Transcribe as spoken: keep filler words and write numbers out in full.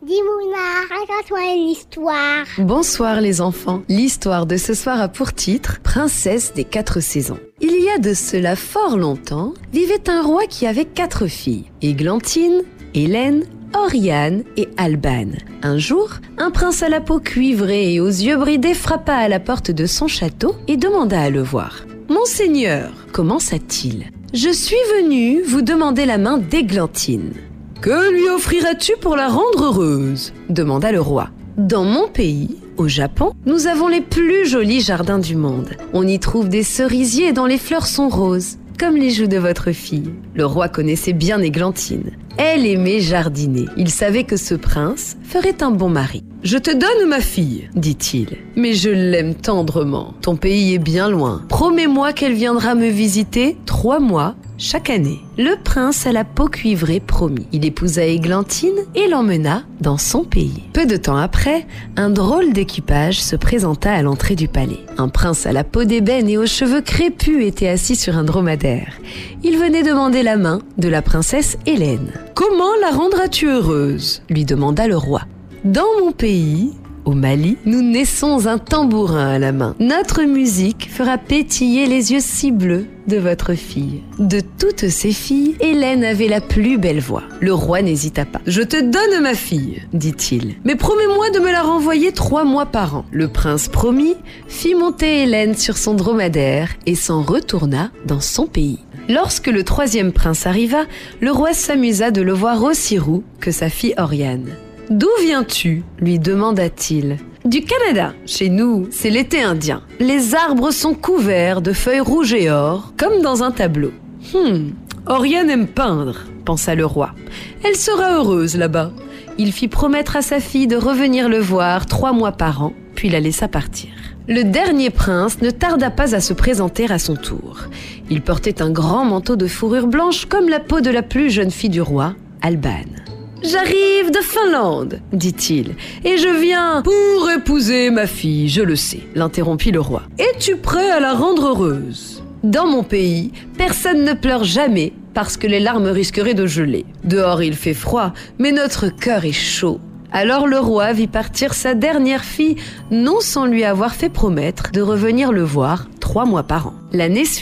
Dimouna, raconte-moi une histoire. Bonsoir les enfants. L'histoire de ce soir a pour titre « Princesse des quatre saisons ». Il y a de cela fort longtemps, vivait un roi qui avait quatre filles, Églantine, Hélène, Oriane et Albane. Un jour, un prince à la peau cuivrée et aux yeux bridés frappa à la porte de son château et demanda à le voir. « Monseigneur, commença-t-il, je suis venu vous demander la main d'Églantine. » « Que lui offriras-tu pour la rendre heureuse ?» demanda le roi. « Dans mon pays, au Japon, nous avons les plus jolis jardins du monde. On y trouve des cerisiers dont les fleurs sont roses, comme les joues de votre fille. » Le roi connaissait bien Églantine. Elle aimait jardiner. Il savait que ce prince ferait un bon mari. « Je te donne ma fille, dit-il, mais je l'aime tendrement. Ton pays est bien loin. Promets-moi qu'elle viendra me visiter trois mois chaque année. » Le prince à la peau cuivrée promit. Il épousa Églantine et l'emmena dans son pays. Peu de temps après, un drôle d'équipage se présenta à l'entrée du palais. Un prince à la peau d'ébène et aux cheveux crépus était assis sur un dromadaire. Il venait demander la main de la princesse Hélène. « Comment la rendras-tu heureuse ?» lui demanda le roi. « Dans mon pays, au Mali, nous naissons un tambourin à la main. Notre musique fera pétiller les yeux si bleus de votre fille. » De toutes ses filles, Hélène avait la plus belle voix. Le roi n'hésita pas. « Je te donne ma fille, dit-il, mais promets-moi de me la renvoyer trois mois par an. » Le prince promit, fit monter Hélène sur son dromadaire et s'en retourna dans son pays. Lorsque le troisième prince arriva, le roi s'amusa de le voir aussi roux que sa fille Oriane. « D'où viens-tu » lui demanda-t-il. « Du Canada. Chez nous, c'est l'été indien. Les arbres sont couverts de feuilles rouges et or, comme dans un tableau. »« Hum, Oriane aime peindre, » pensa le roi. « Elle sera heureuse là-bas. » Il fit promettre à sa fille de revenir le voir trois mois par an, puis la laissa partir. Le dernier prince ne tarda pas à se présenter à son tour. Il portait un grand manteau de fourrure blanche comme la peau de la plus jeune fille du roi, Albane. « J'arrive de Finlande, dit-il, et je viens pour épouser ma fille, je le sais, l'interrompit le roi. Es-tu prêt à la rendre heureuse ? Dans mon pays, personne ne pleure jamais parce que les larmes risqueraient de geler. Dehors il fait froid, mais notre cœur est chaud. » Alors le roi vit partir sa dernière fille, non sans lui avoir fait promettre de revenir le voir trois mois par an. L'année suivante,